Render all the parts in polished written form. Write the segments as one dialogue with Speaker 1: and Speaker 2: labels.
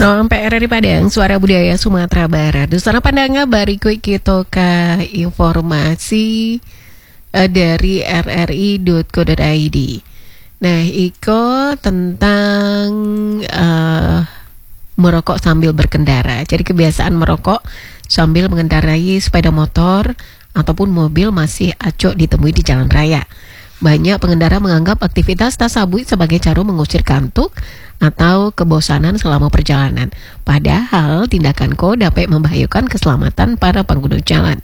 Speaker 1: Sampai RRI Padang, Suara Budaya Sumatera Barat. Dusana Pandanga bariku kita ke informasi dari rri.co.id. Nah, iko tentang merokok sambil berkendara. Jadi kebiasaan merokok sambil mengendarai sepeda motor ataupun mobil masih acok ditemui di jalan raya. Banyak pengendara menganggap aktivitas tasabui sebagai cara mengusir kantuk atau kebosanan selama perjalanan. Padahal tindakan dapat membahayakan keselamatan para pengguna jalan.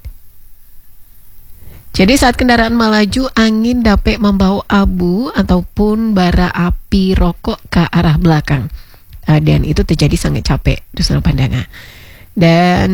Speaker 1: Jadi saat kendaraan melaju, angin dapat membawa abu ataupun bara api rokok ke arah belakang. Dan itu terjadi sangat capek, Dusana Pandanga. Dan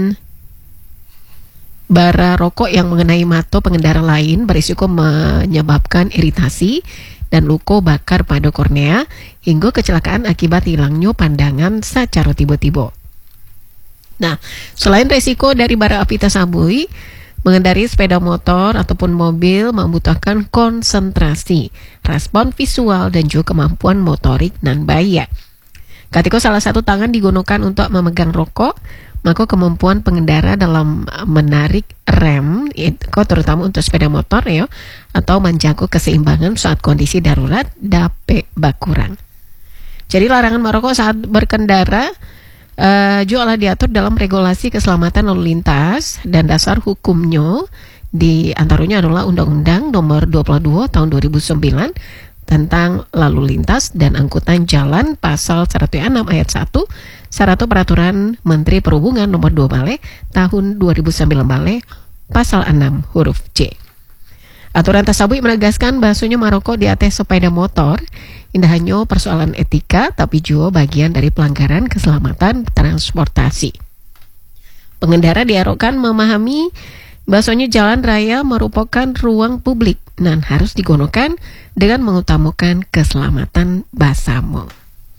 Speaker 1: bara rokok yang mengenai mata pengendara lain berisiko menyebabkan iritasi dan luka bakar pada kornea hingga kecelakaan akibat hilangnya pandangan secara tiba-tiba. Nah, selain resiko dari bara api tasabui, mengendarai sepeda motor ataupun mobil membutuhkan konsentrasi, respon visual dan juga kemampuan motorik dan bahaya. Ketika salah satu tangan digunakan untuk memegang rokok, maka kemampuan pengendara dalam menarik rem, terutama untuk sepeda motor ya, atau menjaga keseimbangan saat kondisi darurat dapat berkurang. Jadi larangan merokok saat berkendara juga diatur dalam regulasi keselamatan lalu lintas dan dasar hukumnya di antaranya adalah Undang-Undang Nomor 22 Tahun 2009 tentang lalu lintas dan angkutan jalan pasal 106 ayat 1 Syarat Peraturan Menteri Perhubungan Nomor 2 Bale Tahun 2009 Bale pasal 6 huruf C. Aturan tersebut menegaskan bahasanya merokok di atas sepeda motor tidak hanya persoalan etika tapi juga bagian dari pelanggaran keselamatan transportasi. Pengendara diharapkan memahami bahasanya jalan raya merupakan ruang publik dan harus digunakan dengan mengutamakan keselamatan bersama.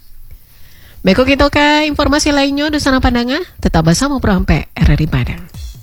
Speaker 1: Baiklah kita ke informasi lainnya Dusana Pandanga, tetap bersama Perampe RRI Padang.